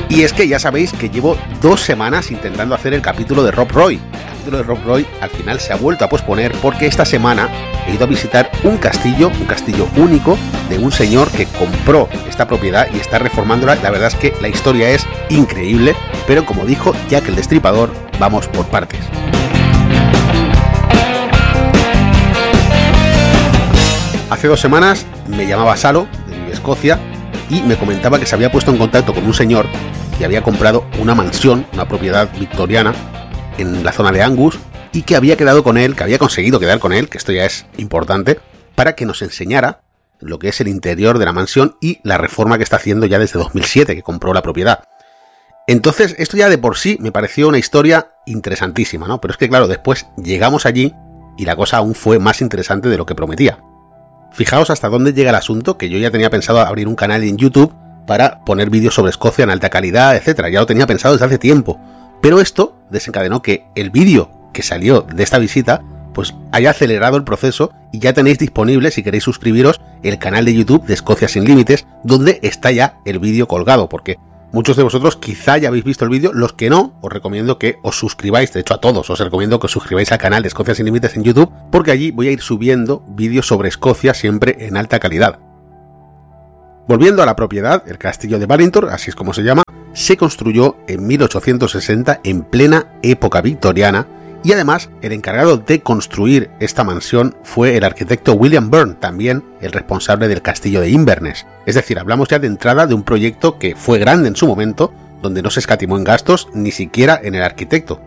Y es que ya sabéis que llevo 2 semanas intentando hacer el capítulo de Rob Roy. El capítulo de Rob Roy al final se ha vuelto a posponer porque esta semana he ido a visitar un castillo único de un señor que compró esta propiedad y está reformándola. La verdad es que la historia es increíble, pero como dijo Jack el Destripador, vamos por partes. Hace 2 semanas me llamaba Salo, de Vive Escocia, y me comentaba que se había puesto en contacto con un señor que había comprado una mansión, una propiedad victoriana en la zona de Angus, y que había quedado con él, que había conseguido quedar con él, que esto ya es importante, para que nos enseñara lo que es el interior de la mansión y la reforma que está haciendo ya desde 2007, que compró la propiedad. Entonces, esto ya de por sí me pareció una historia interesantísima, ¿no? Pero es que claro, después llegamos allí y la cosa aún fue más interesante de lo que prometía. Fijaos hasta dónde llega el asunto, que yo ya tenía pensado abrir un canal en YouTube para poner vídeos sobre Escocia en alta calidad, etcétera. Ya lo tenía pensado desde hace tiempo. Pero esto desencadenó que el vídeo que salió de esta visita pues haya acelerado el proceso y ya tenéis disponible, si queréis suscribiros, el canal de YouTube de Escocia Sin Límites, donde está ya el vídeo colgado, porque muchos de vosotros quizá ya habéis visto el vídeo. Los que no, os recomiendo que os suscribáis. De hecho, a todos os recomiendo que os suscribáis al canal de Escocia Sin Límites en YouTube, porque allí voy a ir subiendo vídeos sobre Escocia siempre en alta calidad. Volviendo a la propiedad, el castillo de Ballintor, así es como se llama, se construyó en 1860 en plena época victoriana, y además el encargado de construir esta mansión fue el arquitecto William Byrne, también el responsable del castillo de Inverness. Es decir, hablamos ya de entrada de un proyecto que fue grande en su momento, donde no se escatimó en gastos ni siquiera en el arquitecto.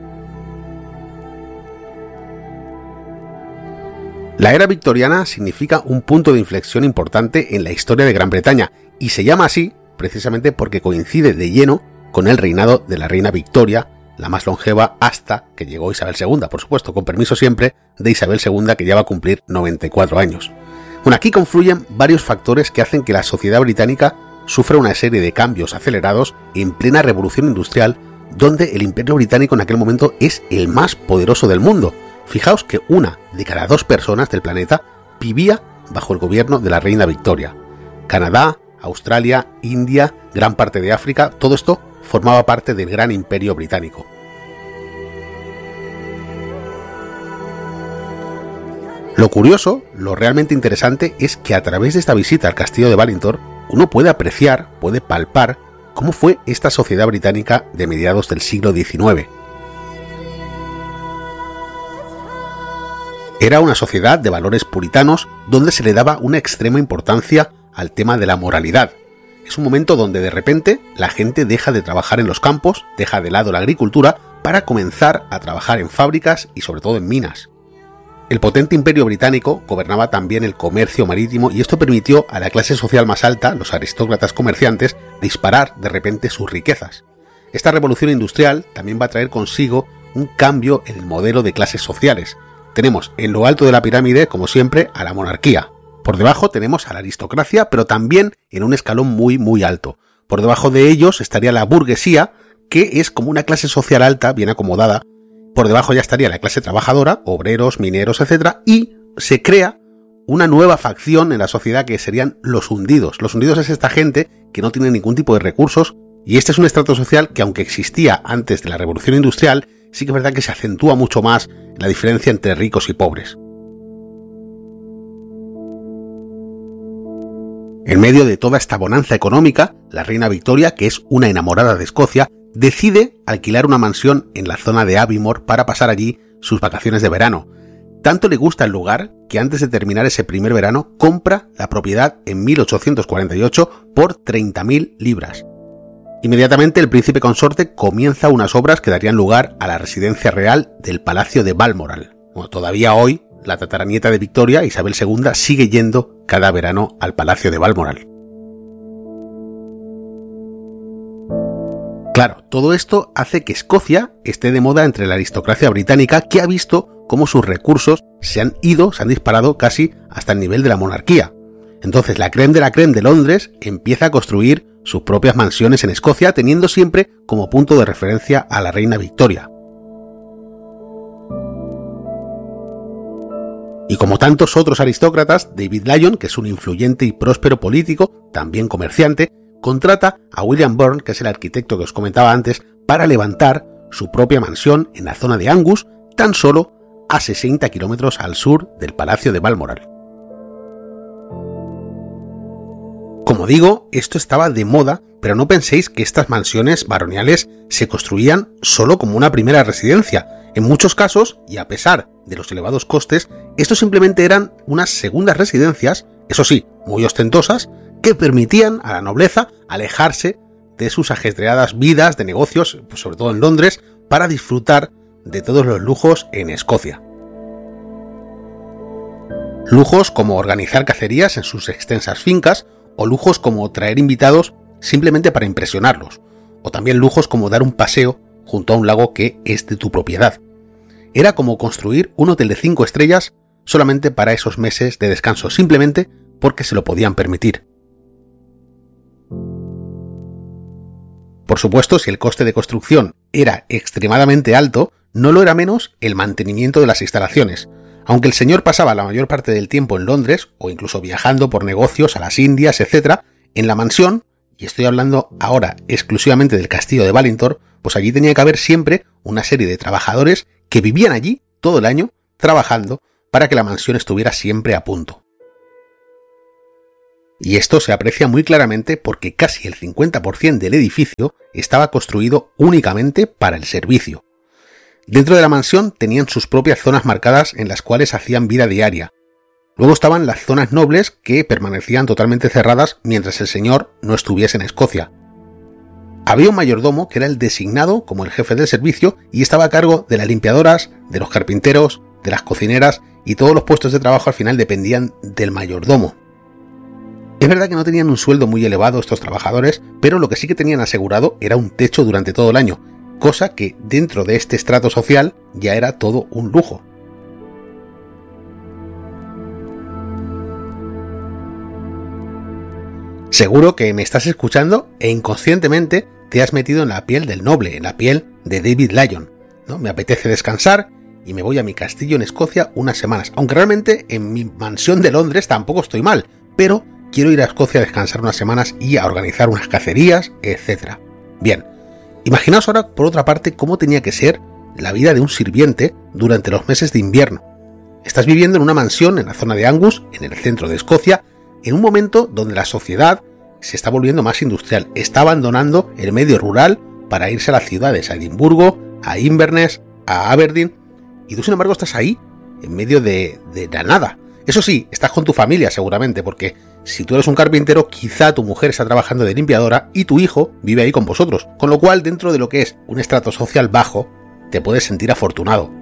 La era victoriana significa un punto de inflexión importante en la historia de Gran Bretaña, y se llama así precisamente porque coincide de lleno con el reinado de la reina Victoria, la más longeva hasta que llegó Isabel II, por supuesto, con permiso siempre de Isabel II, que ya va a cumplir 94 años. Bueno, aquí confluyen varios factores que hacen que la sociedad británica sufra una serie de cambios acelerados en plena revolución industrial, donde el Imperio Británico en aquel momento es el más poderoso del mundo. Fijaos que 1 de cada 2 personas del planeta vivía bajo el gobierno de la reina Victoria. Canadá, Australia, India, gran parte de África, todo esto formaba parte del gran imperio británico. Lo curioso, lo realmente interesante, es que a través de esta visita al castillo de Ballintor, uno puede apreciar, puede palpar cómo fue esta sociedad británica de mediados del siglo XIX. Era una sociedad de valores puritanos donde se le daba una extrema importancia al tema de la moralidad. Es un momento donde de repente la gente deja de trabajar en los campos, deja de lado la agricultura para comenzar a trabajar en fábricas y sobre todo en minas. El potente imperio británico gobernaba también el comercio marítimo y esto permitió a la clase social más alta, los aristócratas comerciantes, disparar de repente sus riquezas. Esta revolución industrial también va a traer consigo un cambio en el modelo de clases sociales. Tenemos en lo alto de la pirámide, como siempre, a la monarquía. Por debajo tenemos a la aristocracia, pero también en un escalón muy alto. Por debajo de ellos estaría la burguesía, que es como una clase social alta, bien acomodada. Por debajo ya estaría la clase trabajadora, obreros, mineros, etc. Y se crea una nueva facción en la sociedad que serían los hundidos. Los hundidos es esta gente que no tiene ningún tipo de recursos, y este es un estrato social que, aunque existía antes de la revolución industrial, sí que es verdad que se acentúa mucho más la diferencia entre ricos y pobres. En medio de toda esta bonanza económica, la reina Victoria, que es una enamorada de Escocia, decide alquilar una mansión en la zona de Aviemore para pasar allí sus vacaciones de verano. Tanto le gusta el lugar que antes de terminar ese primer verano compra la propiedad en 1848 por 30.000 libras. Inmediatamente el príncipe consorte comienza unas obras que darían lugar a la residencia real del Palacio de Balmoral. Bueno, todavía hoy la tataranieta de Victoria, Isabel II, sigue yendo cada verano al Palacio de Balmoral. Claro, todo esto hace que Escocia esté de moda entre la aristocracia británica, que ha visto cómo sus recursos se han disparado casi hasta el nivel de la monarquía. Entonces la crème de Londres empieza a construir sus propias mansiones en Escocia, teniendo siempre como punto de referencia a la reina Victoria. Y como tantos otros aristócratas, David Lyon, que es un influyente y próspero político, también comerciante, contrata a William Burn, que es el arquitecto que os comentaba antes, para levantar su propia mansión en la zona de Angus, tan solo a 60 kilómetros al sur del Palacio de Balmoral. Como digo, esto estaba de moda, pero no penséis que estas mansiones baroniales se construían solo como una primera residencia. En muchos casos, y a pesar de los elevados costes, estos simplemente eran unas segundas residencias, eso sí, muy ostentosas, que permitían a la nobleza alejarse de sus ajetreadas vidas de negocios, pues sobre todo en Londres, para disfrutar de todos los lujos en Escocia. Lujos como organizar cacerías en sus extensas fincas, o lujos como traer invitados simplemente para impresionarlos, o también lujos como dar un paseo junto a un lago que es de tu propiedad. Era como construir un hotel de 5 estrellas solamente para esos meses de descanso, simplemente porque se lo podían permitir. Por supuesto, si el coste de construcción era extremadamente alto, no lo era menos el mantenimiento de las instalaciones. Aunque el señor pasaba la mayor parte del tiempo en Londres, o incluso viajando por negocios a las Indias, etc., en la mansión, y estoy hablando ahora exclusivamente del castillo de Ballintore, pues allí tenía que haber siempre una serie de trabajadores que vivían allí todo el año trabajando para que la mansión estuviera siempre a punto. Y esto se aprecia muy claramente porque casi el 50% del edificio estaba construido únicamente para el servicio. Dentro de la mansión tenían sus propias zonas marcadas en las cuales hacían vida diaria. Luego estaban las zonas nobles que permanecían totalmente cerradas mientras el señor no estuviese en Escocia. Había un mayordomo que era el designado como el jefe del servicio y estaba a cargo de las limpiadoras, de los carpinteros, de las cocineras y todos los puestos de trabajo al final dependían del mayordomo. Es verdad que no tenían un sueldo muy elevado estos trabajadores, pero lo que sí que tenían asegurado era un techo durante todo el año, cosa que dentro de este estrato social ya era todo un lujo. Seguro que me estás escuchando e inconscientemente te has metido en la piel del noble, en la piel de David Lyon, ¿no? Me apetece descansar y me voy a mi castillo en Escocia unas semanas, aunque realmente en mi mansión de Londres tampoco estoy mal, pero quiero ir a Escocia a descansar unas semanas y a organizar unas cacerías, etc. Bien, imaginaos ahora por otra parte cómo tenía que ser la vida de un sirviente durante los meses de invierno. Estás viviendo en una mansión en la zona de Angus, en el centro de Escocia, en un momento donde la sociedad se está volviendo más industrial, está abandonando el medio rural para irse a las ciudades, a Edimburgo, a Inverness, a Aberdeen, y tú sin embargo estás ahí, en medio de la nada. Eso sí, estás con tu familia seguramente, porque si tú eres un carpintero, quizá tu mujer está trabajando de limpiadora y tu hijo vive ahí con vosotros, con lo cual dentro de lo que es un estrato social bajo, te puedes sentir afortunado.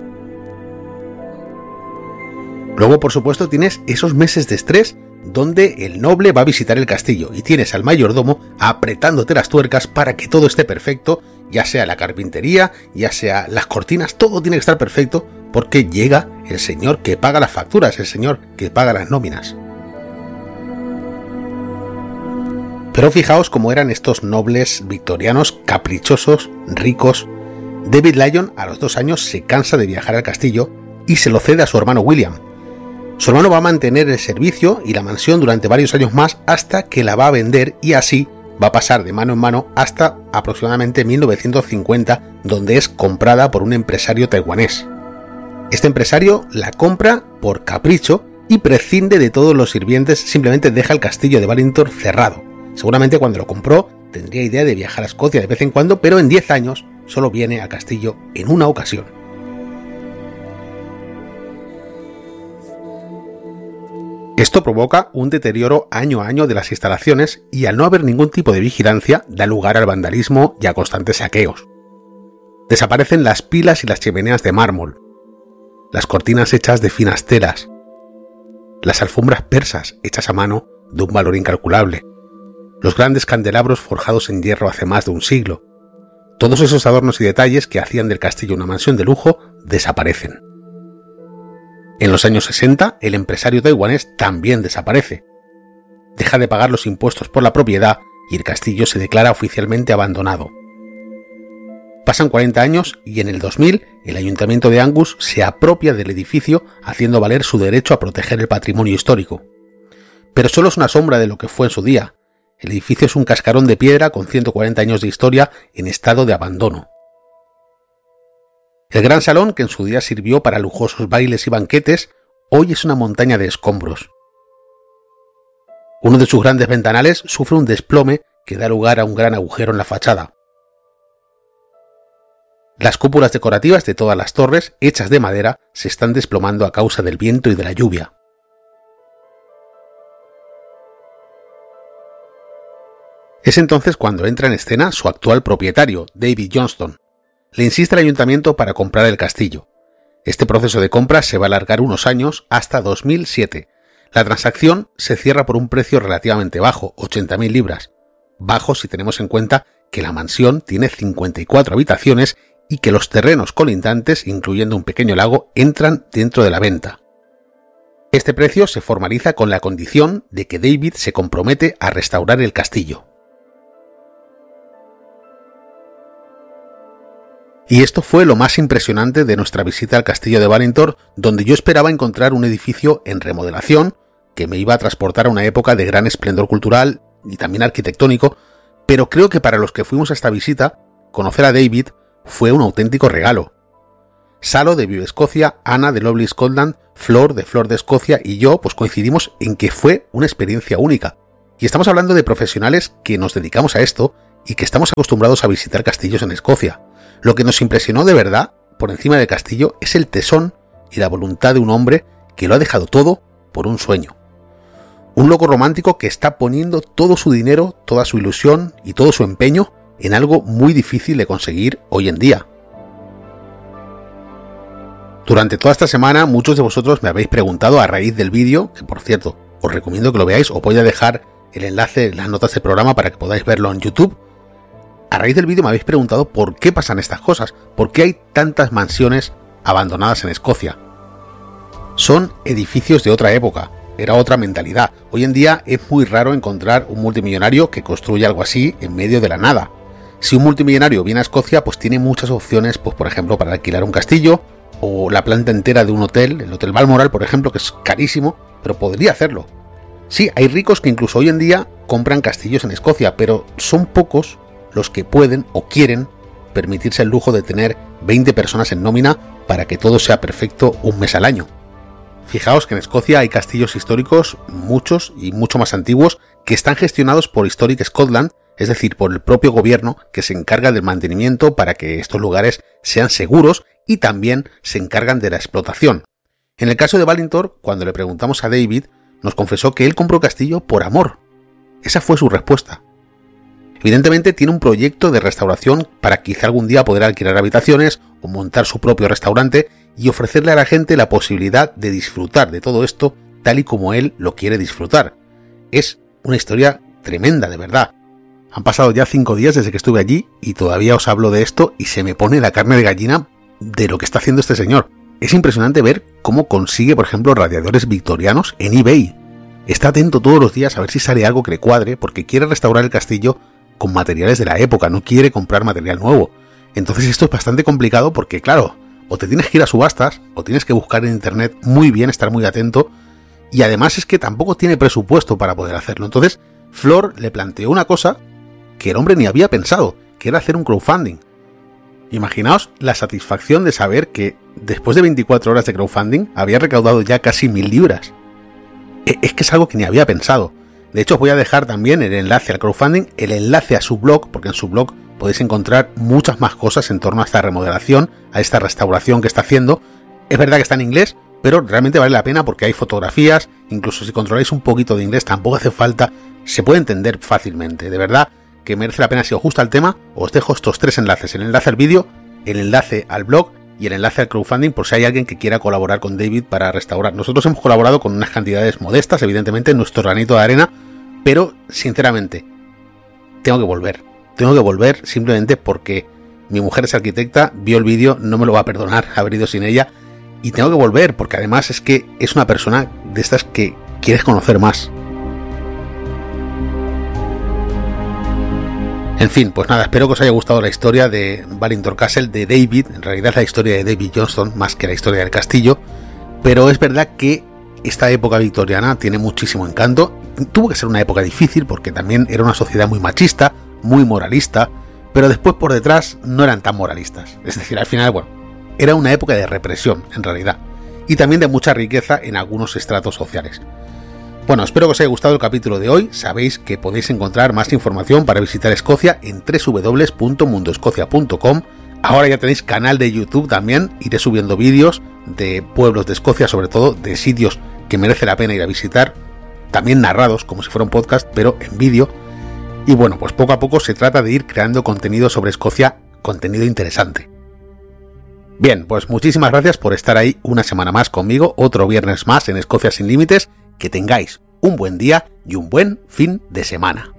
Luego, por supuesto, tienes esos meses de estrés donde el noble va a visitar el castillo y tienes al mayordomo apretándote las tuercas para que todo esté perfecto, ya sea la carpintería, ya sea las cortinas, todo tiene que estar perfecto porque llega el señor que paga las facturas, el señor que paga las nóminas. Pero fijaos cómo eran estos nobles victorianos caprichosos, ricos. David Lyon a los 2 años se cansa de viajar al castillo y se lo cede a su hermano William. Su hermano va a mantener el servicio y la mansión durante varios años más hasta que la va a vender y así va a pasar de mano en mano hasta aproximadamente 1950, donde es comprada por un empresario taiwanés. Este empresario la compra por capricho y prescinde de todos los sirvientes, simplemente deja el castillo de Ballintore cerrado. Seguramente cuando lo compró tendría idea de viajar a Escocia de vez en cuando, pero en 10 años solo viene al castillo en una ocasión. Esto provoca un deterioro año a año de las instalaciones y al no haber ningún tipo de vigilancia da lugar al vandalismo y a constantes saqueos. Desaparecen las pilas y las chimeneas de mármol, las cortinas hechas de finas telas, las alfombras persas hechas a mano de un valor incalculable, los grandes candelabros forjados en hierro hace más de un siglo. Todos esos adornos y detalles que hacían del castillo una mansión de lujo desaparecen. En los años 60, el empresario taiwanés también desaparece. Deja de pagar los impuestos por la propiedad y el castillo se declara oficialmente abandonado. Pasan 40 años y en el 2000 el Ayuntamiento de Angus se apropia del edificio haciendo valer su derecho a proteger el patrimonio histórico. Pero solo es una sombra de lo que fue en su día. El edificio es un cascarón de piedra con 140 años de historia en estado de abandono. El gran salón, que en su día sirvió para lujosos bailes y banquetes, hoy es una montaña de escombros. Uno de sus grandes ventanales sufre un desplome que da lugar a un gran agujero en la fachada. Las cúpulas decorativas de todas las torres, hechas de madera, se están desplomando a causa del viento y de la lluvia. Es entonces cuando entra en escena su actual propietario, David Johnston. Le insiste al ayuntamiento para comprar el castillo. Este proceso de compra se va a alargar unos años hasta 2007. La transacción se cierra por un precio relativamente bajo, 80.000 libras. Bajo si tenemos en cuenta que la mansión tiene 54 habitaciones y que los terrenos colindantes, incluyendo un pequeño lago, entran dentro de la venta. Este precio se formaliza con la condición de que David se compromete a restaurar el castillo. Y esto fue lo más impresionante de nuestra visita al castillo de Balintor, donde yo esperaba encontrar un edificio en remodelación que me iba a transportar a una época de gran esplendor cultural y también arquitectónico, pero creo que para los que fuimos a esta visita, conocer a David fue un auténtico regalo. Salo de Vive Escocia, Ana de Lovely Scotland, Flor de Escocia y yo pues coincidimos en que fue una experiencia única. Y estamos hablando de profesionales que nos dedicamos a esto y que estamos acostumbrados a visitar castillos en Escocia. Lo que nos impresionó de verdad, por encima del castillo, es el tesón y la voluntad de un hombre que lo ha dejado todo por un sueño. Un loco romántico que está poniendo todo su dinero, toda su ilusión y todo su empeño en algo muy difícil de conseguir hoy en día. Durante toda esta semana muchos de vosotros me habéis preguntado a raíz del vídeo, que por cierto os recomiendo que lo veáis, os voy a dejar el enlace en las notas del programa para que podáis verlo en YouTube. A raíz del vídeo me habéis preguntado por qué pasan estas cosas, por qué hay tantas mansiones abandonadas en Escocia. Son edificios de otra época, era otra mentalidad. Hoy en día es muy raro encontrar un multimillonario que construya algo así en medio de la nada. Si un multimillonario viene a Escocia, pues tiene muchas opciones, pues por ejemplo para alquilar un castillo o la planta entera de un hotel, el Hotel Balmoral por ejemplo, que es carísimo, pero podría hacerlo. Sí, hay ricos que incluso hoy en día compran castillos en Escocia, pero son pocos los que pueden o quieren permitirse el lujo de tener 20 personas en nómina para que todo sea perfecto un mes al año. Fijaos que en Escocia hay castillos históricos, muchos y mucho más antiguos, que están gestionados por Historic Scotland, es decir, por el propio gobierno que se encarga del mantenimiento para que estos lugares sean seguros y también se encargan de la explotación. En el caso de Balintor, cuando le preguntamos a David, nos confesó que él compró castillo por amor. Esa fue su respuesta. Evidentemente tiene un proyecto de restauración para quizá algún día poder alquilar habitaciones o montar su propio restaurante y ofrecerle a la gente la posibilidad de disfrutar de todo esto tal y como él lo quiere disfrutar. Es una historia tremenda, de verdad. Han pasado ya 5 días desde que estuve allí y todavía os hablo de esto y se me pone la carne de gallina de lo que está haciendo este señor. Es impresionante ver cómo consigue, por ejemplo, radiadores victorianos en eBay. Está atento todos los días a ver si sale algo que le cuadre porque quiere restaurar el castillo con materiales de la época, no quiere comprar material nuevo. Entonces esto es bastante complicado porque, claro, o te tienes que ir a subastas o tienes que buscar en internet muy bien, estar muy atento, y además es que tampoco tiene presupuesto para poder hacerlo. Entonces Flor le planteó una cosa que el hombre ni había pensado, que era hacer un crowdfunding. Imaginaos la satisfacción de saber que después de 24 horas de crowdfunding había recaudado ya casi 1.000 libras. Es que es algo que ni había pensado. De hecho os voy a dejar también el enlace al crowdfunding, el enlace a su blog, porque en su blog podéis encontrar muchas más cosas en torno a esta remodelación, a esta restauración que está haciendo. Es verdad que está en inglés, pero realmente vale la pena porque hay fotografías, incluso si controláis un poquito de inglés tampoco hace falta, se puede entender fácilmente. De verdad que merece la pena. Si os gusta el tema, os dejo estos 3 enlaces, el enlace al vídeo, el enlace al blog y el enlace al crowdfunding por si hay alguien que quiera colaborar con David para restaurar. Nosotros hemos colaborado con unas cantidades modestas, evidentemente, en nuestro granito de arena, pero sinceramente tengo que volver simplemente porque mi mujer es arquitecta, vio el vídeo, no me lo va a perdonar haber ido sin ella, y tengo que volver porque además es que es una persona de estas que quieres conocer más. En fin, pues nada, espero que os haya gustado la historia de Balintor Castle, de David. En realidad es la historia de David Johnston más que la historia del castillo, pero es verdad que esta época victoriana tiene muchísimo encanto. Tuvo que ser una época difícil porque también era una sociedad muy machista, muy moralista, pero después por detrás no eran tan moralistas. Es decir, al final, bueno, era una época de represión, en realidad, y también de mucha riqueza en algunos estratos sociales. Bueno, espero que os haya gustado el capítulo de hoy. Sabéis que podéis encontrar más información para visitar Escocia en www.mundoescocia.com. Ahora ya tenéis canal de YouTube también, iré subiendo vídeos de pueblos de Escocia, sobre todo de sitios que merece la pena ir a visitar, también narrados como si fuera un podcast, pero en vídeo. Y bueno, pues poco a poco se trata de ir creando contenido sobre Escocia, contenido interesante. Bien, pues muchísimas gracias por estar ahí una semana más conmigo, otro viernes más en Escocia sin Límites. Que tengáis un buen día y un buen fin de semana.